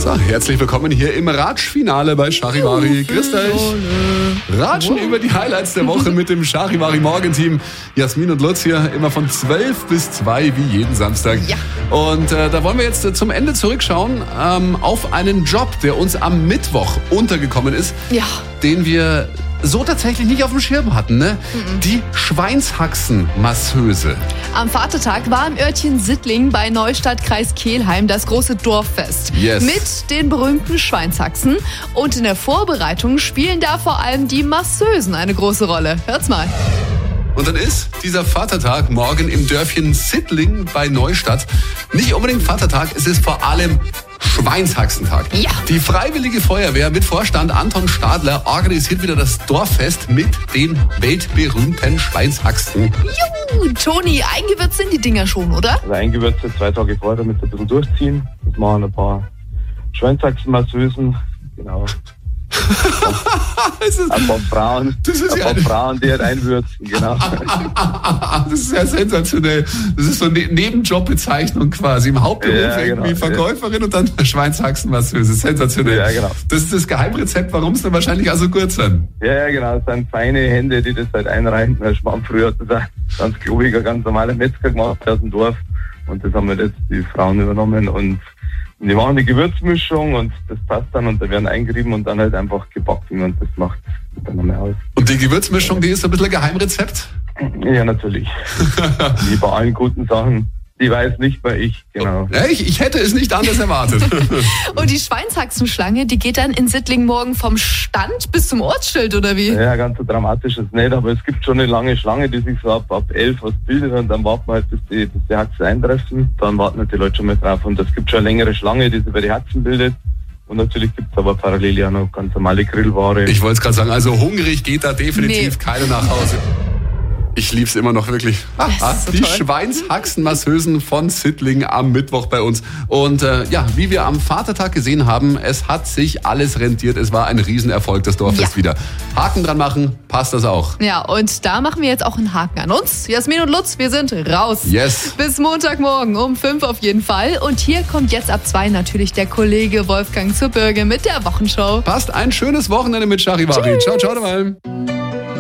So, herzlich willkommen hier im Ratschfinale bei Charivari. Grüßt euch. Ratschen über die Highlights der Woche mit dem Charivari Morgenteam. Jasmin und Lutz hier immer von 12 bis 2 wie jeden Samstag. Ja. Und da wollen wir jetzt zum Ende zurückschauen auf einen Job, der uns am Mittwoch untergekommen ist, Ja. den wir so tatsächlich nicht auf dem Schirm hatten, ne? Die Schweinshaxen-Masseuse. Am Vatertag war im Örtchen Sittling bei Neustadt, Kreis Kelheim, das große Dorffest. Yes. Mit den berühmten Schweinshaxen. Und in der Vorbereitung spielen da vor allem die Masseusen eine große Rolle. Hört's mal. Und dann ist dieser Vatertag morgen im Dörfchen Sittling bei Neustadt nicht unbedingt Vatertag, es ist vor allem Schweinshaxentag. Ja. Die Freiwillige Feuerwehr mit Vorstand Anton Stadler organisiert wieder das Dorffest mit den weltberühmten Schweinshaxen. Juhu, Toni, eingewürzt sind die Dinger schon, oder? Also eingewürzt 2 Tage vorher, damit sie ein bisschen durchziehen. Das machen ein paar Schweinshaxen-Masseusen, genau. Ein paar Frauen, die halt einwürzen, genau. Das ist ja sensationell. Das ist so eine Nebenjobbezeichnung quasi. Im Hauptberuf Ja, irgendwie genau. Verkäuferin und dann Schweinshaxenmasseuse. Sensationell. Ja, genau. Das ist das Geheimrezept, warum es dann wahrscheinlich auch so gut sind. Ja, genau. Das sind feine Hände, die das halt einreichen. Der Schwamm früher hat das ein ganz globiger, ganz normaler Metzger gemacht aus dem Dorf. Und das haben wir jetzt die Frauen übernommen und die machen die Gewürzmischung und das passt dann und da werden eingerieben und dann halt einfach gebacken und das macht dann nochmal aus. Und die Gewürzmischung, die ist so ein bisschen ein Geheimrezept? Ja, natürlich. Wie bei allen guten Sachen. Die weiß nicht mal ich, genau. Ja, ich hätte es nicht anders erwartet. Und die Schweinshaxenschlange, die geht dann in Sittling morgen vom Stand bis zum Ortsschild, oder wie? Ja, ganz so dramatisch ist es nicht, aber es gibt schon eine lange Schlange, die sich so ab 11 was bildet und dann warten wir halt, bis die Haxen eintreffen. Dann warten halt die Leute schon mal drauf und es gibt schon eine längere Schlange, die sich bei den Haxen bildet. Und natürlich gibt es aber parallel ja noch ganz normale Grillware. Ich wollte es gerade sagen, also hungrig geht da definitiv keiner nach Hause. Ich lieb's immer noch wirklich. Das ist so Die toll. Schweinshaxen-Masseusen von Sittling am Mittwoch bei uns. Und wie wir am Vatertag gesehen haben, es hat sich alles rentiert. Es war ein Riesenerfolg, das Dorffest Ja. wieder. Haken dran machen, passt das auch. Ja, und da machen wir jetzt auch einen Haken an uns. Jasmin und Lutz, wir sind raus. Yes. Bis Montagmorgen um 5 auf jeden Fall. Und hier kommt jetzt ab 2 natürlich der Kollege Wolfgang zur Bürge mit der Wochenshow. Passt, ein schönes Wochenende mit Charivari. Ciao, ciao dabei.